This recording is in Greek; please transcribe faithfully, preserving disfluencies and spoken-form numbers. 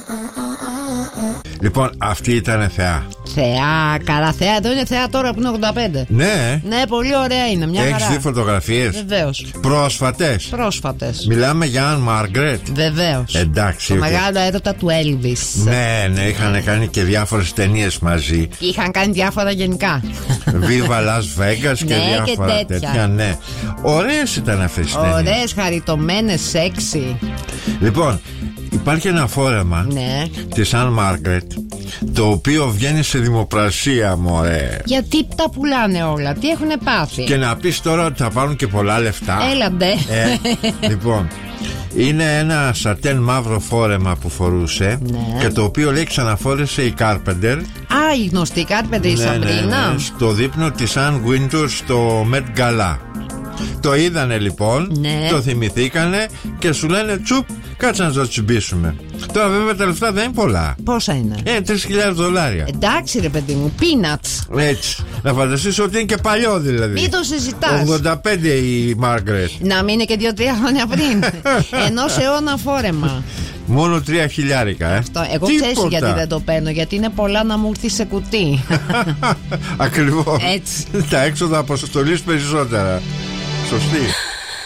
Λοιπόν, αυτή ήταν θεά. Θεά, καλά θεά. Εδώ είναι θεά τώρα που είναι ογδόντα πέντε. Ναι. Ναι, πολύ ωραία είναι. Μια Έχεις χαρά. δει φωτογραφίες? Βεβαίως. Πρόσφατες. Πρόσφατες. Μιλάμε για Αν Μάργκρετ. Βεβαίως. Εντάξει. Το μεγάλο έρωτα του Έλβις. Ναι, ναι, είχαν κάνει και διάφορες ταινίες μαζί. Και είχαν κάνει διάφορα γενικά. Viva Las Vegas και Ναι, διάφορα και τέτοια. τέτοια. Ναι. Ωραίες ήταν αυτές τις ταινίες. Ωραίες, χαριτωμένες, σεξι. Λοιπόν, υπάρχει ένα φόρεμα, Ναι. της Αν Μάργκρετ, το οποίο βγαίνει σε δημοπρασία, μωρέ. Γιατί τα πουλάνε όλα, τι έχουνε πάθει. Και να πεις τώρα ότι θα πάρουν και πολλά λεφτά. Έλαντε. ε, Λοιπόν, είναι ένα σατέν μαύρο φόρεμα που φορούσε. Ναι. Και το οποίο λέει ξαναφόρεσε η Κάρπεντερ. Α, η γνωστή Κάρπεντερ, η Σαμπρίνα. ναι, στο δείπνο της Αν Γουίντουρ στο Met Gala. Το είδανε λοιπόν, Ναι. το θυμηθήκανε και σου λένε τσουπ, κάτσε να το τσιμπήσουμε. Τώρα βέβαια τα λεφτά δεν είναι πολλά. Πόσα είναι? Ε, τρεις χιλιάδες δολάρια. Εντάξει ρε παιδί μου, peanuts. Έτσι. Να φανταστείς ότι είναι και παλιό δηλαδή. Μην το συζητάς. ογδόντα πέντε η Μάργκρετ. Να μην είναι και δύο-τρία χρόνια πριν. Ενός αιώνα φόρεμα. Μόνο τρία χιλιάρικα, ε. Το, εγώ ξέρεις γιατί δεν το παίρνω. Γιατί είναι πολλά να μου έρθει σε κουτί. Ακριβώς. Έτσι. Τα έξοδα αποστολής περισσότερα. Σωστή.